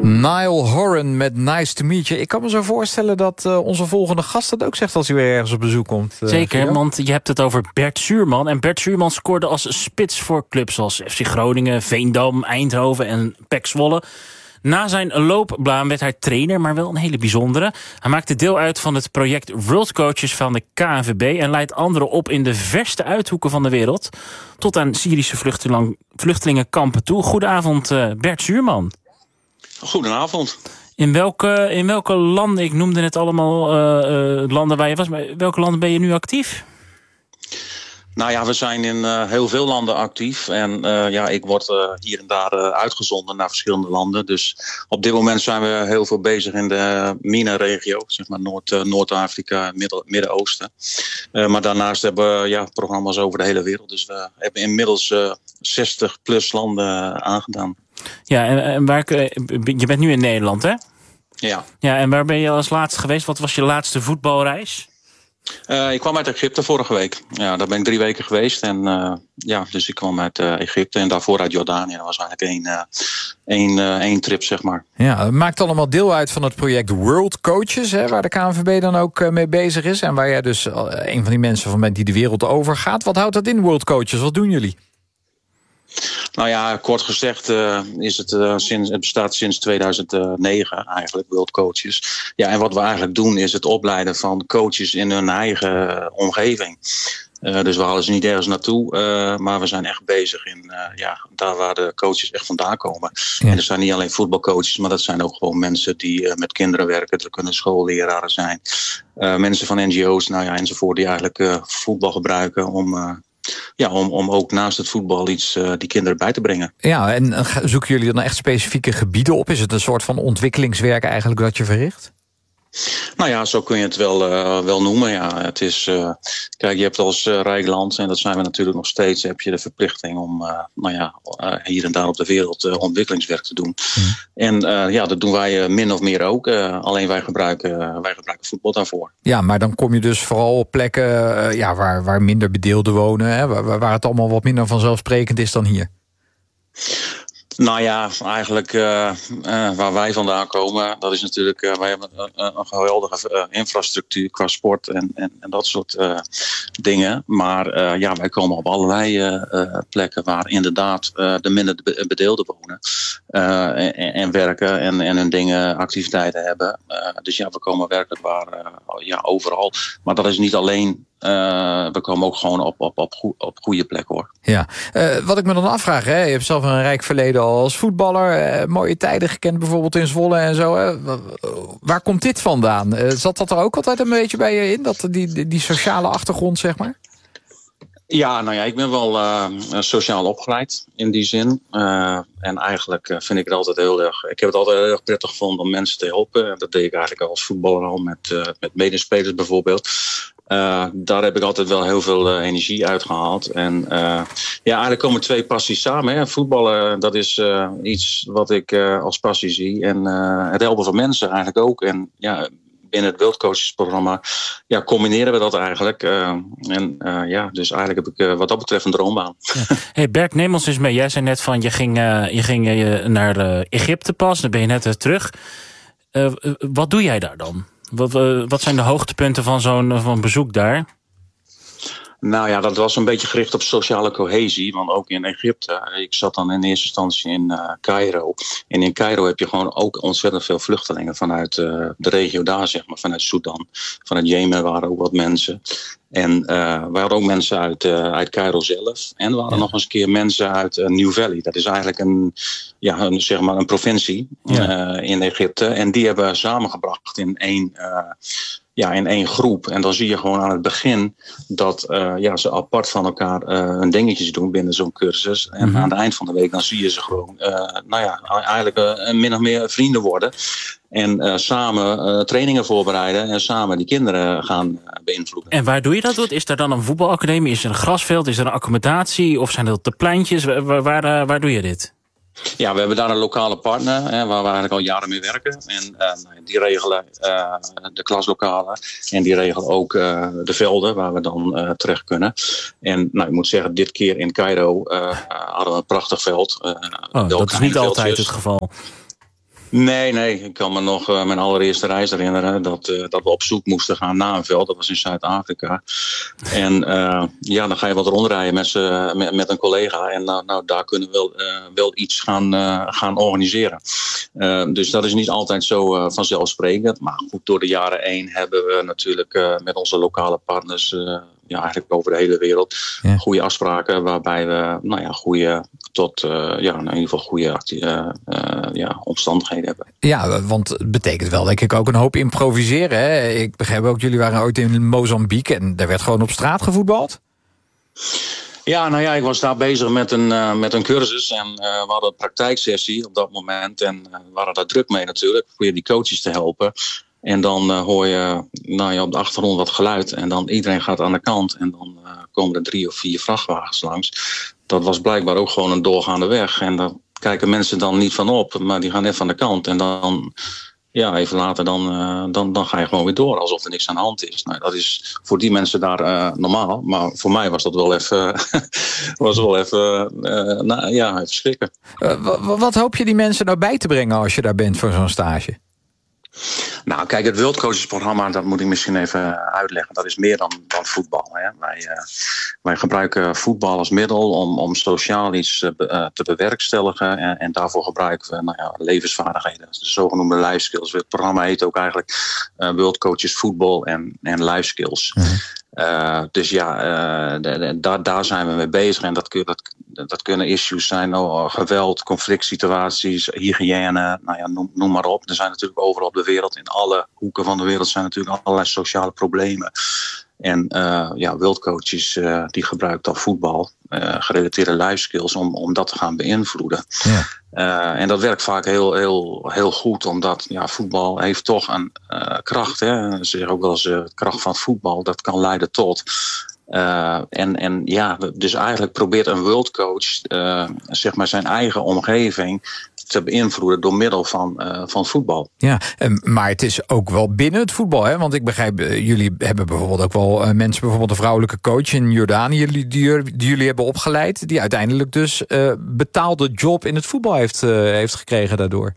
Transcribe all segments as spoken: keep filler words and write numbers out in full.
Niall Horan met Nice to Meet You. Ik kan me zo voorstellen dat uh, onze volgende gast dat ook zegt als hij weer ergens op bezoek komt. Uh, Zeker, Gio? want je hebt het over Bert Schuurman. En Bert Schuurman scoorde als spits voor clubs als F C Groningen, Veendam, Eindhoven en P E C Zwolle. Na zijn loopbaan werd hij trainer, maar wel een hele bijzondere. Hij maakte deel uit van het project World Coaches van de K N V B... en leidt anderen op in de verste uithoeken van de wereld, tot aan Syrische vluchteling, vluchtelingenkampen toe. Goedenavond, uh, Bert Schuurman. Goedenavond. In welke, in welke landen, ik noemde het allemaal uh, uh, landen waar je was, maar welke landen ben je nu actief? Nou ja, we zijn in uh, heel veel landen actief. En uh, ja, ik word uh, hier en daar uh, uitgezonden naar verschillende landen. Dus op dit moment zijn we heel veel bezig in de M I N A-regio. Zeg maar Noord, uh, Noord-Afrika, Middel, Midden-Oosten. Uh, maar daarnaast hebben we ja, programma's over de hele wereld. Dus we hebben inmiddels uh, zestig plus landen aangedaan. Ja, en, en waar, je bent nu in Nederland, hè? Ja. Ja, en waar ben je als laatste geweest? Wat was je laatste voetbalreis? Uh, ik kwam uit Egypte vorige week. Ja, daar ben ik drie weken geweest. En uh, ja, dus ik kwam uit uh, Egypte en daarvoor uit Jordanië. Dat was eigenlijk één, uh, één, uh, één trip, zeg maar. Ja, het maakt allemaal deel uit van het project World Coaches, hè, waar de K N V B dan ook uh, mee bezig is. En waar jij dus uh, een van die mensen van bent die de wereld overgaat. Wat houdt dat in, World Coaches? Wat doen jullie? Nou ja, kort gezegd uh, is het, uh, sinds, het bestaat sinds tweeduizend negen eigenlijk, World Coaches. Ja, en wat we eigenlijk doen is het opleiden van coaches in hun eigen uh, omgeving. Uh, dus we halen ze niet ergens naartoe, uh, maar we zijn echt bezig in uh, ja, daar waar de coaches echt vandaan komen. Ja. En dat zijn niet alleen voetbalcoaches, maar dat zijn ook gewoon mensen die uh, met kinderen werken. Er kunnen schoolleraren zijn, uh, mensen van N G O's, nou ja, enzovoort, die eigenlijk uh, voetbal gebruiken om... Uh, Ja, om, om ook naast het voetbal iets uh, die kinderen bij te brengen. Ja, en zoeken jullie dan echt specifieke gebieden op? Is het een soort van ontwikkelingswerk eigenlijk dat je verricht? Nou ja, zo kun je het wel, uh, wel noemen. Ja. Het is, uh, kijk, je hebt als uh, rijk land, en dat zijn we natuurlijk nog steeds, heb je de verplichting om uh, nou ja, uh, hier en daar op de wereld uh, ontwikkelingswerk te doen. Mm. En uh, ja, dat doen wij uh, min of meer ook. Uh, alleen wij gebruiken, uh, wij gebruiken voetbal daarvoor. Ja, maar dan kom je dus vooral op plekken uh, ja, waar, waar minder bedeelden wonen, hè, waar, waar het allemaal wat minder vanzelfsprekend is dan hier. Nou ja, eigenlijk uh, uh, waar wij vandaan komen, dat is natuurlijk, uh, wij hebben een, een geweldige uh, infrastructuur qua sport en, en, en dat soort uh, dingen. Maar uh, ja, wij komen op allerlei uh, uh, plekken waar inderdaad uh, de minder bedeelden wonen uh, en, en werken en, en hun dingen, activiteiten hebben. Uh, dus ja, we komen werkelijk waar uh, ja, overal. Maar dat is niet alleen... Uh, we komen ook gewoon op, op, op, go- op goede plekken, hoor. Ja, uh, wat ik me dan afvraag, hè, je hebt zelf een rijk verleden als voetballer, uh, mooie tijden gekend bijvoorbeeld in Zwolle en zo. Hè. Waar komt dit vandaan? Uh, zat dat er ook altijd een beetje bij je in, dat, die, die, die sociale achtergrond, zeg maar? Ja, nou ja, ik ben wel uh, sociaal opgeleid in die zin. Uh, en eigenlijk uh, vind ik het altijd heel erg... Ik heb het altijd heel erg prettig gevonden om mensen te helpen. Dat deed ik eigenlijk als voetballer al met, uh, met medespelers bijvoorbeeld. Uh, daar heb ik altijd wel heel veel uh, energie uitgehaald. En uh, ja, eigenlijk komen twee passies samen. Hè. Voetballen, dat is uh, iets wat ik uh, als passie zie. En uh, het helpen van mensen eigenlijk ook. En ja, binnen het World Coaches programma ja, combineren we dat eigenlijk. Uh, en uh, ja, dus eigenlijk heb ik uh, wat dat betreft een droombaan. Ja. Hey Bert, neem ons eens mee. Jij zei net van, je ging, uh, je ging uh, naar uh, Egypte pas. Dan ben je net uh, terug. Uh, uh, wat doe jij daar dan? Wat, uh, wat zijn de hoogtepunten van zo'n van bezoek daar? Nou ja, dat was een beetje gericht op sociale cohesie. Want ook in Egypte, ik zat dan in eerste instantie in uh, Cairo. En in Cairo heb je gewoon ook ontzettend veel vluchtelingen vanuit uh, de regio daar, zeg maar. Vanuit Sudan, vanuit Jemen waren ook wat mensen. En uh, we hadden ook mensen uit, uh, uit Cairo zelf. En we hadden ja. nog eens een keer mensen uit uh, New Valley. Dat is eigenlijk een, ja, een, zeg maar een provincie ja. uh, in Egypte. En die hebben we samengebracht in één... Uh, Ja, in één groep. En dan zie je gewoon aan het begin dat uh, ja, ze apart van elkaar uh, hun dingetjes doen binnen zo'n cursus. En mm-hmm. aan het eind van de week dan zie je ze gewoon, uh, nou ja, eigenlijk uh, min of meer vrienden worden. En uh, samen uh, trainingen voorbereiden en samen die kinderen gaan uh, beïnvloeden. En waar doe je dat? Is er dan een voetbalacademie? Is er een grasveld? Is er een accommodatie? Of zijn dat de pleintjes? Waar, waar, uh, waar doe je dit? Ja, we hebben daar een lokale partner hè, waar we eigenlijk al jaren mee werken. En uh, die regelen uh, de klaslokalen en die regelen ook uh, de velden waar we dan uh, terecht kunnen. En nou, ik moet zeggen, dit keer in Cairo uh, hadden we een prachtig veld. Uh, oh, dat is niet altijd het geval. Nee, nee. Ik kan me nog uh, mijn allereerste reis herinneren. Dat, uh, dat we op zoek moesten gaan naar een veld. Dat was in Zuid-Afrika. En uh, ja, dan ga je wat rondrijden met, met, met een collega. En uh, nou, daar kunnen we wel, uh, wel iets gaan, uh, gaan organiseren. Uh, dus dat is niet altijd zo uh, vanzelfsprekend. Maar goed, door de jaren heen hebben we natuurlijk uh, met onze lokale partners... Uh, ja, eigenlijk over de hele wereld ja. goede afspraken waarbij we nou ja, goede tot uh, ja, in ieder geval goede uh, uh, ja, omstandigheden hebben. Ja, want het betekent wel denk ik ook een hoop improviseren. Hè? Ik begrijp ook, jullie waren ooit in Mozambique en daar werd gewoon op straat gevoetbald? Ja, nou ja, ik was daar bezig met een, uh, met een cursus en uh, we hadden een praktijksessie op dat moment en uh, we waren daar druk mee natuurlijk, voor die coaches te helpen. En dan uh, hoor je nou ja, op de achtergrond wat geluid. En dan iedereen gaat aan de kant. En dan uh, komen er drie of vier vrachtwagens langs. Dat was blijkbaar ook gewoon een doorgaande weg. En daar kijken mensen dan niet van op. Maar die gaan even aan de kant. En dan, ja, even later, dan, uh, dan, dan ga je gewoon weer door. Alsof er niks aan de hand is. Nou, dat is voor die mensen daar uh, normaal. Maar voor mij was dat wel even, was wel even, uh, nou, ja, even schrikken. Uh, wat hoop je die mensen nou bij te brengen als je daar bent voor zo'n stage? Nou, kijk, het World Coaches programma, dat moet ik misschien even uitleggen. Dat is meer dan, dan voetbal. Hè. Wij, uh, wij gebruiken voetbal als middel om, om sociaal iets uh, te bewerkstelligen. En, en daarvoor gebruiken we nou ja, levensvaardigheden. De zogenoemde life skills. Het programma heet ook eigenlijk uh, World Coaches voetbal en, en life skills. Mm-hmm. Uh, dus ja, uh, de, de, daar, daar zijn we mee bezig. En dat, dat, dat kunnen issues zijn, oh, geweld, conflict situaties, hygiëne, nou ja, noem, noem maar op. Er zijn natuurlijk overal op de wereld, in alle hoeken van de wereld zijn natuurlijk allerlei sociale problemen. En uh, ja, World Coaches uh, die gebruikt dan voetbal, uh, gerelateerde life skills om, om dat te gaan beïnvloeden. Ja. Uh, en dat werkt vaak heel, heel, heel goed, omdat ja, voetbal heeft toch een uh, kracht. Hè? Ze zeggen ook wel eens, uh, de kracht van voetbal, dat kan leiden tot. Uh, en, en ja, dus eigenlijk probeert een world coach uh, zeg maar zijn eigen omgeving te beïnvloeden door middel van, uh, van voetbal. Ja, maar het is ook wel binnen het voetbal, hè? Want ik begrijp, jullie hebben bijvoorbeeld ook wel uh, mensen, bijvoorbeeld een vrouwelijke coach in Jordanië, die, die, die jullie hebben opgeleid, die uiteindelijk dus uh, betaalde job in het voetbal heeft, uh, heeft gekregen daardoor.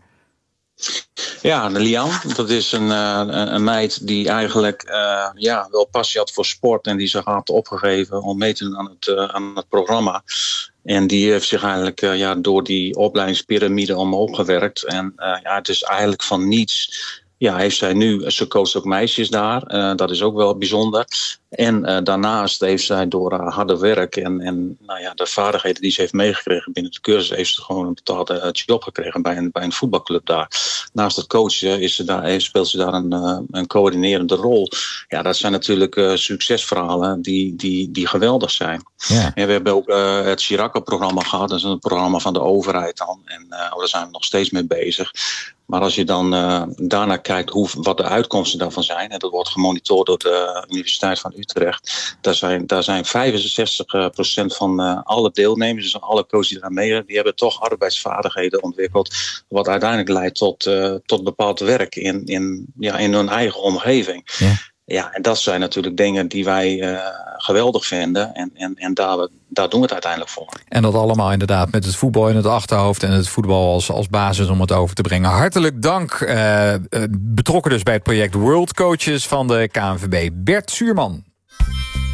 Ja, Lian, dat is een, uh, een meid die eigenlijk uh, ja, wel passie had voor sport en die zich had opgegeven om mee te doen aan het, uh, aan het programma. En die heeft zich eigenlijk uh, ja, door die opleidingspyramide omhoog gewerkt. En uh, ja, het is eigenlijk van niets. Ja, heeft zij nu, ze coacht ook meisjes daar. Uh, dat is ook wel bijzonder. En uh, daarnaast heeft zij door haar harde werk en, en nou ja, de vaardigheden die ze heeft meegekregen binnen de cursus, heeft ze gewoon een betaalde job gekregen bij een, bij een voetbalclub daar. Naast het coachen is ze daar, speelt ze daar een, uh, een coördinerende rol. Ja, dat zijn natuurlijk uh, succesverhalen die, die, die geweldig zijn. Ja. En we hebben ook uh, het Chiraca-programma gehad. Dat is een programma van de overheid dan. En uh, daar zijn we nog steeds mee bezig. Maar als je dan uh, daarna kijkt hoe, wat de uitkomsten daarvan zijn, en dat wordt gemonitord door de Universiteit van Utrecht, daar zijn, daar zijn vijfenzestig procent van uh, alle deelnemers, dus alle coaches die daar meedoen, die hebben toch arbeidsvaardigheden ontwikkeld, wat uiteindelijk leidt tot, uh, tot bepaald werk in, in, ja, in hun eigen omgeving. Ja. Ja, en dat zijn natuurlijk dingen die wij uh, geweldig vinden. En, en, en daar, daar doen we het uiteindelijk voor. En dat allemaal inderdaad met het voetbal in het achterhoofd en het voetbal als, als basis om het over te brengen. Hartelijk dank. Uh, betrokken dus bij het project World Coaches van de K N V B. Bert Zuurman.